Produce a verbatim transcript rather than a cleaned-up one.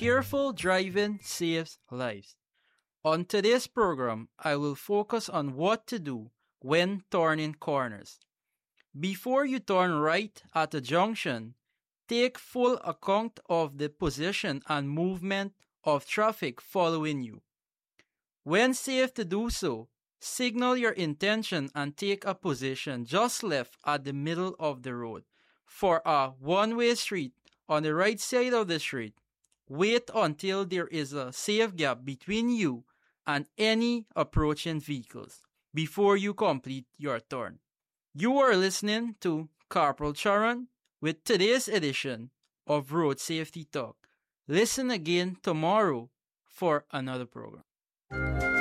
Careful driving saves lives. On today's program, I will focus on what to do when turning corners. Before you turn right at a junction, take full account of the position and movement of traffic following you. When safe to do so, signal your intention and take a position just left at the middle of the road. For a one-way street on the right side of the street, wait until there is a safe gap between you and any approaching vehicles before you complete your turn. You are listening to Corporal Charan with today's edition of Road Safety Talk. Listen again tomorrow for another program.